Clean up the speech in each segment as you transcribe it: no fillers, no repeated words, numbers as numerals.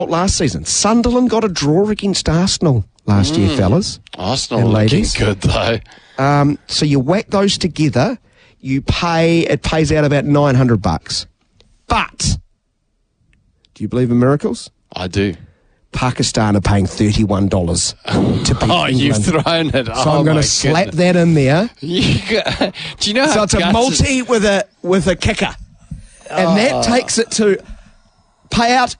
last season. Sunderland got a draw against Arsenal last year, fellas. Arsenal and looking ladies. good, though. So you whack those together, it pays out about $900. But, do you believe in miracles? I do. Pakistan are paying $31 to beat England. You've thrown it. So I'm going to slap that in there. Do you know how So it's a multi with a kicker. And that takes it to pay out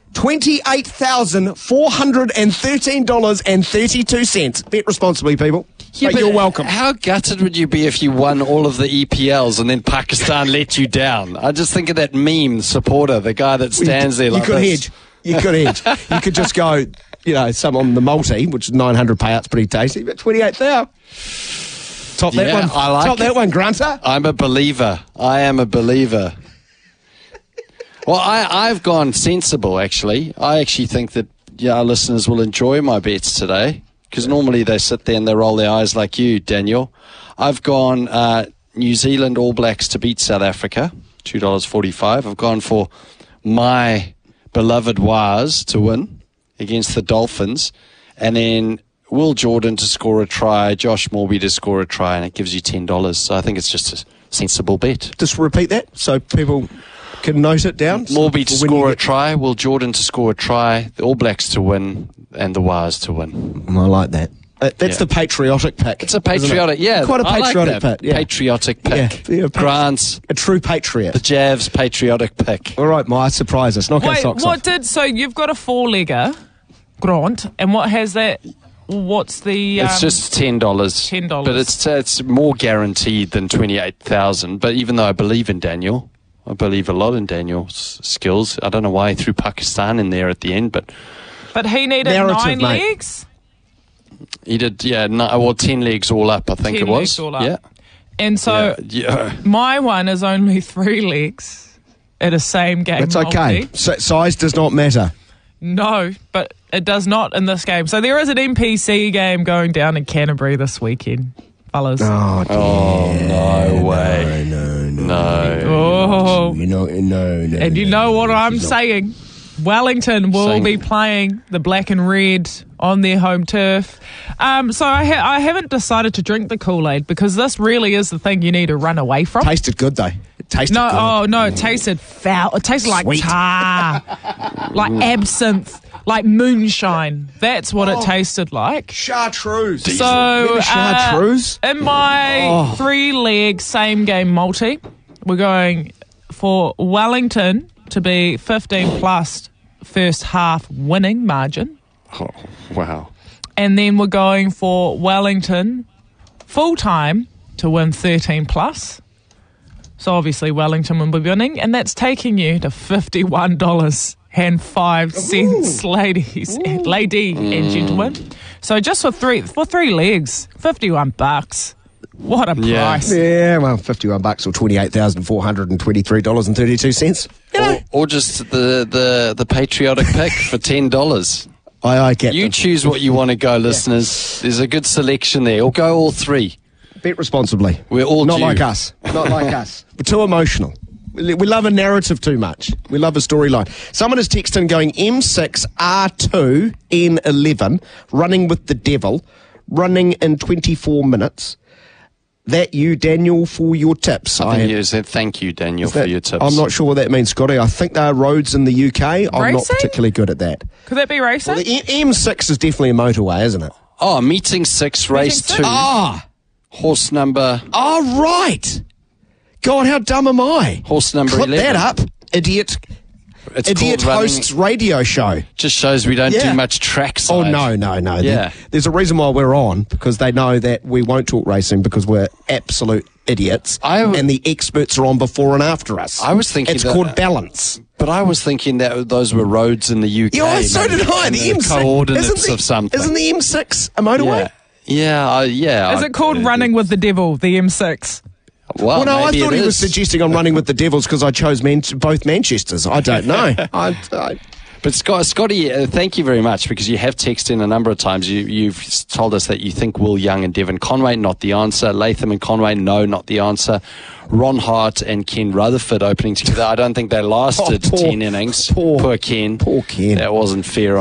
$28,413.32. Bet responsibly, people. But you're welcome. How gutted would you be if you won all of the EPLs and then Pakistan let you down? I just think of that meme supporter, the guy that stands there like this. You could hedge. You could just go, some on the multi, which is 900 payouts, pretty tasty, but 28,000. Top that one. I like Top that one, Grunter. I'm a believer. I am a believer. Well, I've gone sensible, actually. I actually think that our listeners will enjoy my bets today, because normally they sit there and they roll their eyes like you, Daniel. I've gone New Zealand All Blacks to beat South Africa, $2.45. I've gone for my beloved Waz to win against the Dolphins, and then Will Jordan to score a try, Josh Morby to score a try, and it gives you $10. So I think it's just a sensible bet. Just repeat that so people can note it down. Morby to score a try, Will Jordan to score a try, the All Blacks to win, and the Waz to win. I like that. That's the patriotic pick. It's a patriotic, Quite a patriotic pick. Yeah. Patriotic pick. Yeah, Grant's a true patriot. The Javs patriotic pick. All right, Maya, surprise us. Knock our socks off. So you've got a 4-legger, Grant, and what has that? What's the? It's just $10. $10, but it's more guaranteed than 28,000. But even though I believe in Daniel, I believe a lot in Daniel's skills. I don't know why he threw Pakistan in there at the end, but he needed 9 legs. He did, 10 legs all up, I think it was. 10 legs all up. Yeah. And so my one is only 3 legs at a same game. That's okay. Size does not matter. No, but it does not in this game. So there is an NPC game going down in Canterbury this weekend, fellas. Oh, dear. Oh, no way. No. Oh. No. And you know what I'm saying? Wellington will be playing the black and red on their home turf. So I haven't decided to drink the Kool-Aid because this really is the thing you need to run away from. Tasted good, though. It tasted good. Oh, no, it tasted foul. It tasted like tar, like absinthe, like moonshine. That's what it tasted like. Chartreuse. So, chartreuse? In my 3-leg same-game multi, we're going for Wellington to be 15+ first half winning margin. Oh, wow. And then we're going for Wellington full-time to win 13+. So obviously Wellington will be winning, and that's taking you to $51.05, lady and gentlemen. So just for three legs, $51. What a price. Yeah, well, $51 or $28,423.32. Or just the patriotic pick for $10. I get You choose what you want to go, listeners. There's a good selection there. Or go all 3. Bet responsibly. We're all not due. like us. Not like us. We're too emotional. We love a narrative too much. We love a storyline. Someone has texted in going M6 R2 N11 running with the devil, running in 24 minutes. That you, Daniel, for your tips. Thank you, Daniel, for your tips. I'm not sure what that means, Scotty. I think there are roads in the UK. I'm not particularly good at that. Could that be racing? Well, the M6 is definitely a motorway, isn't it? Oh, meeting 6, race 2. Horse number... Oh, right. God, how dumb am I? Horse number Clip 11. that up, idiot. Idiot hosts radio show. Just shows we don't do much trackside. Oh, no. Yeah. There's a reason why we're on, because they know that we won't talk racing because we're absolute idiots. And the experts are on before and after us. I was thinking it's called balance. But I was thinking that those were roads in the UK. Yeah, so did I. The M6. Coordinates of something. Isn't the M6 a motorway? Yeah. Is it called Running with the Devil, the M6? Well, no, I thought he was suggesting I'm running with the Devils because I chose both Manchesters. I don't know. But Scotty, thank you very much, because you have texted in a number of times. You've told us that you think Will Young and Devon Conway, not the answer. Latham and Conway, no, not the answer. Ron Hart and Ken Rutherford opening together. I don't think they lasted 10 innings. Poor Ken. Poor Ken. That wasn't fair